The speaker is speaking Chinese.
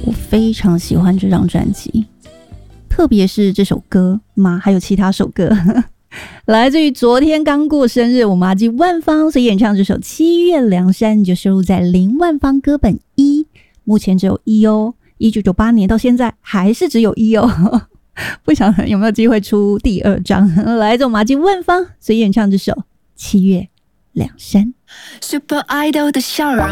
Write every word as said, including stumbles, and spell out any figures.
我非常喜欢这张专辑，特别是这首歌嘛，还有其他首歌来自于昨天刚过生日我们阿基万芳所演唱这首《七月凉山》，就收录在林万芳歌本一，目前只有一哦，一九九八年到现在还是只有一哦，不晓得有没有机会出第二张。来自我们阿基万芳所演唱这首《七月凉山》。 Super Idol 的笑容